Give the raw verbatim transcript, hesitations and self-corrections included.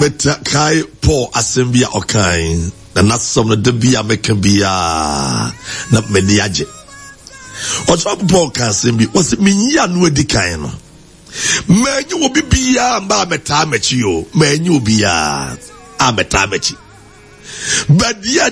meta kai Paul asembia okai na nasom no de bia meka bia na mani age oso Paul ka asembi wose menyi anu adi kan no manyi obi bia mba meta machi o manyi obi a a meta machi badia